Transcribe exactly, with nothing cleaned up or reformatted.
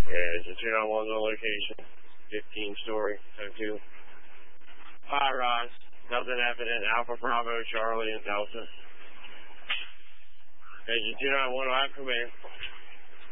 Yeah, it's a two nine one on location. fifteen story, type two. High rise. Nothing evident. Alpha Bravo, Charlie, and Delta. Agent two nine one, I have command.